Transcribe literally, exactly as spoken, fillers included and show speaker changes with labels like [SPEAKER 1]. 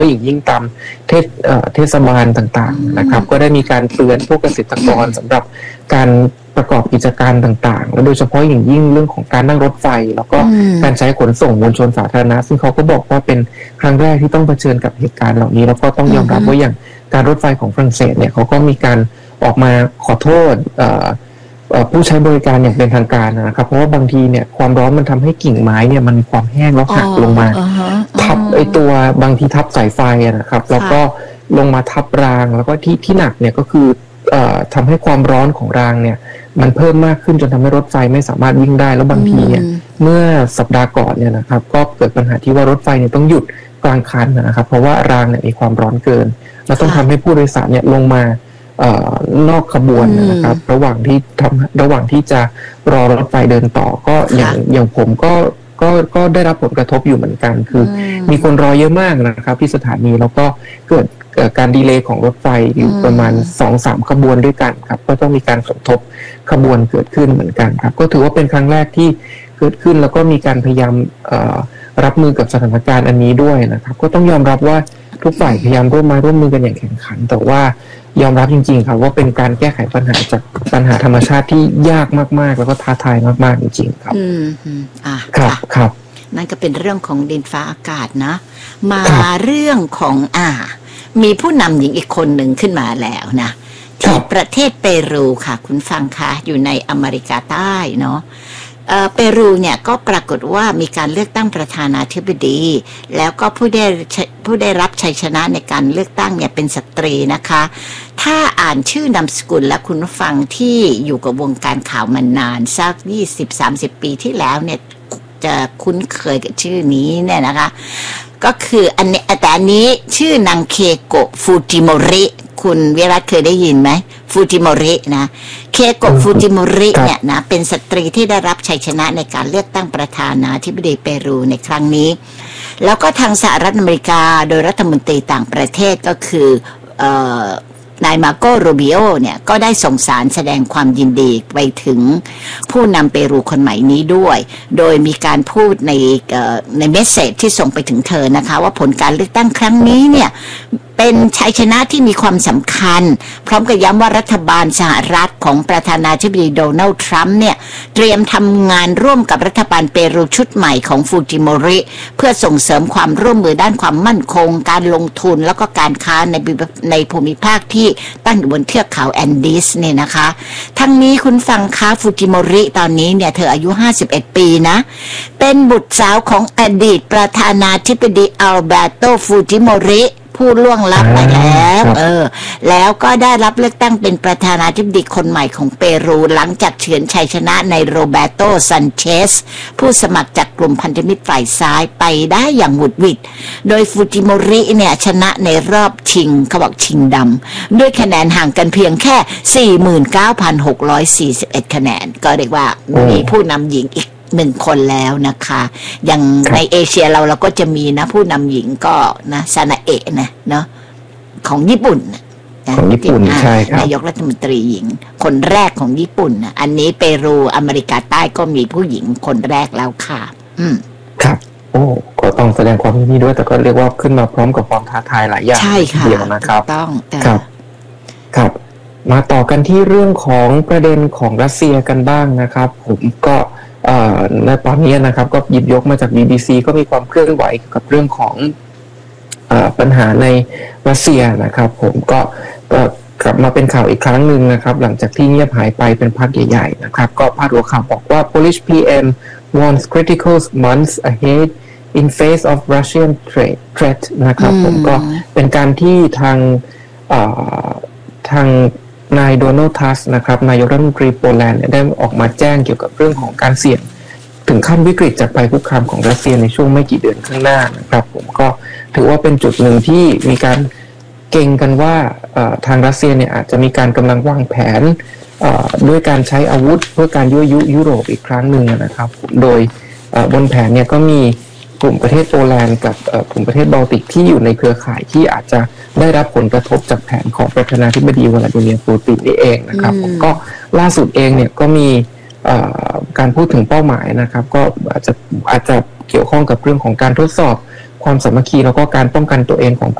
[SPEAKER 1] อย่างยิ่งตามเทศเทศบาลต่างๆนะครับก็ได้มีการเตือนพวกเกษตรกรสำหรับการประกอบกิจการต่างๆและโดยเฉพาะอย่างยิ่งเรื่องของการนั่งรถไฟแล้วก็การใช้ขนส่งมวลชนสาธารณะซึ่งเขาก็บอกว่าเป็นครั้งแรกที่ต้องเผชิญกับเหตุการณ์เหล่านี้แล้วก็ต้องยอมรับว่าอย่างการรถไฟของฝรั่งเศสเนี่ยเขาก็มีการออกมาขอโทษผู้ใช้บริการอย่างเป็นทางการนะครับเพราะว่าบางทีเนี่ยความร้อนมันทำให้กิ่งไม้เนี่ยมันมีความแห้งแล้วหักลงมาทับไอตัวบางทีทับสายไฟนะครับแล้วก็ลงมาทับรางแล้วก็ที่ที่หนักเนี่ยก็คือทำให้ความร้อนของรางเนี่ยมันเพิ่มมากขึ้นจนทำให้รถไฟไม่สามารถวิ่งได้แล้วบางทีเนี่ยเมื่อสัปดาห์ก่อนเนี่ยนะครับก็เกิดปัญหาที่ว่ารถไฟเนี่ยต้องหยุดกลางคันนะครับเพราะว่ารางเนี่ยมีความร้อนเกินแล้วต้องทำให้ผู้โดยสารเนี่ยลงมานอกขบวนนะครับระหว่างที่ทำระหว่างที่จะรอรถไฟเดินต่อก็อย่างอย่างผมก็ก็ก็ได้รับผลกระทบอยู่เหมือนกันคือมีคนรอเยอะมากนะครับที่สถานีแล้วก็เกิดการดีเลย์ของรถไฟอยู่ประมาณ สองถึงสาม ขบวนด้วยกันครับก็ต้องมีการสมทบขบวนเกิดขึ้นเหมือนกันครับก็ถือว่าเป็นครั้งแรกที่เกิดขึ้นแล้วก็มีการพยายามรับมือกับสถานการณ์อันนี้ด้วยนะครับก็ต้องยอมรับว่าทุกฝ่ายพยายามร่วมมาร่วมมือกันอย่างแข่งขันแต่ว่ายอมรับจริงๆครับว่าเป็นการแก้ไขปัญหาจากปัญหาธรรมชาติที่ยากมากๆแล้วก็ท้าทายมากๆจริงๆครับ
[SPEAKER 2] อืมอ่า
[SPEAKER 1] ครับครับ
[SPEAKER 2] นั่นก็เป็นเรื่องของดินฟ้าอากาศนะมาเรื่องของอ่ามีผู้นำหญิงอีกคนหนึ่งขึ้นมาแล้วนะที่ประเทศเปรูค่ะคุณฟังคะอยู่ในอเมริกาใต้เนาะเปรูเนี่ยก็ปรากฏว่ามีการเลือกตั้งประธานาธิบดีแล้วก็ผู้ได้ผู้ได้รับชัยชนะในการเลือกตั้งเนี่ยเป็นสตรีนะคะถ้าอ่านชื่อนามสกุลและคุณฟังที่อยู่กับวงการข่าวมานานสัก ยี่สิบถึงสามสิบ ปีที่แล้วเนี่ยจะคุ้นเคยกับชื่อนี้เนี่ยนะคะก็คืออันนี้แต่อันนี้ชื่อนางเคโกะฟูจิโมริคุณวิรัตเคยได้ยินไหมฟูจิโมรินะเคโกะฟูจิโมริเนี่ยนะเป็นสตรีที่ได้รับชัยชนะในการเลือกตั้งประธานาธิบดีเปรูในครั้งนี้แล้วก็ทางสหรัฐอเมริกาโดยรัฐมนตรีต่างประเทศก็คือเอ่อนายมาโกโรบิโอเนี่ยก็ได้ส่งสารแสดงความยินดีไปถึงผู้นำเปรูคนใหม่นี้ด้วยโดยมีการพูดในในเมสเสจที่ส่งไปถึงเธอนะคะว่าผลการเลือกตั้งครั้งนี้เนี่ยเป็นชัยชนะที่มีความสำคัญพร้อมกับย้ำว่ารัฐบาลสหรัฐของประธานาธิบดีโดนัลด์ทรัมป์เนี่ยเตรียมทำงานร่วมกับรัฐบาลเปรูชุดใหม่ของฟูจิโมริเพื่อส่งเสริมความร่วมมือด้านความมั่นคงการลงทุนแล้วก็การค้าในในภูมิภาคที่ตั้งอยู่บนเทือกเขาแอนดีสเนี่ยนะคะทั้งนี้คุณฟังคะฟูจิโมริตอนนี้เนี่ยเธออายุห้าสิบเอ็ดปีนะเป็นบุตรสาวของอดีตประธานาธิบดีอัลเบโตฟูจิโมริผู้ล่วงลับไปแล้วเออแล้วก็ได้รับเลือกตั้งเป็นประธานาธิบดีคนใหม่ของเปรูหลังจากเฉือนชัยชนะในโรเบโตซันเชสผู้สมัครจากกลุ่มพันธมิตรฝ่ายซ้ายไปได้อย่างหวุดหวิดโดยฟูจิโมริเนี่ยชนะในรอบชิงเขาบอกชิงดำด้วยคะแนนห่างกันเพียงแค่ สี่หมื่นเก้าพันหกร้อยสี่สิบเอ็ด คะแนนก็เรียกว่ามีผู้นำหญิงอีกหนึ่งคนแล้วนะคะอย่างในเอเชียเราเราก็จะมีนะผู้นำหญิงก็นะซานาเอะนะเนาะของญี่ปุ่น
[SPEAKER 1] ของญี่ปุ่นใช่ครับ
[SPEAKER 2] นายกรัฐมนตรีหญิงคนแรกของญี่ปุ่นนะอันนี้เปรูอเมริกาใต้ก็มีผู้หญิงคนแรกแล้วค่ะอืม
[SPEAKER 1] ครับโอ้ก็ต้องแสดงความยินดีด้วยแต่ก็เรียกว่าขึ้นมาพร้อมกับความท้าทายหลายอย่างเดียวนะครับ
[SPEAKER 2] ต้อง
[SPEAKER 1] ครับครับมาต่อกันที่เรื่องของประเด็นของรัสเซียกันบ้างนะครับผมก็ในตอนนี้นะครับก็หยิบยกมาจาก บี บี ซี ก็มีความเคลื่อนไหวกับเรื่องของปัญหาในรัสเซียนะครับผมก็กลับมาเป็นข่าวอีกครั้งหนึ่งนะครับหลังจากที่เงียบหายไปเป็นพักใหญ่ๆนะครับก็พาดหัวข่าวบอกว่า Polish พี เอ็ม warns critical months ahead in face of Russian threat นะครับผมก็เป็นการที่ทางทางนายโดนัลด์ ทัสก์นะครับนายกรัฐมนตรีโปแลนด์ได้ออกมาแจ้งเกี่ยวกับเรื่องของการเสี่ยงถึงขั้นวิกฤตจากภัยคุกคามของรัสเซียในช่วงไม่กี่เดือนข้างหน้านะครับผมก็ถือว่าเป็นจุดหนึ่งที่มีการเก่งกันว่าทางรัสเซียเนี่ยอาจจะมีการกำลังวางแผนด้วยการใช้อาวุธเพื่อการยั่วยุยุโรปอีกครั้งหนึ่งนะครับโดยบนแผนเนี่ยก็มีกลุ่มประเทศโปแลนด์กับกลุ่มประเทศบอลติกที่อยู่ในเครือข่ายที่อาจจะได้รับผลกระทบจากแผนของประธานาธิบดีวลาดิเมียร์ปูตินนี่เองนะครับผมก็ล่าสุดเองเนี่ยก็มีการพูดถึงเป้าหมายนะครับก็อาจจะอาจจะเกี่ยวข้องกับเรื่องของการทดสอบความสามัคคีแล้วก็การป้องกันตัวเองของ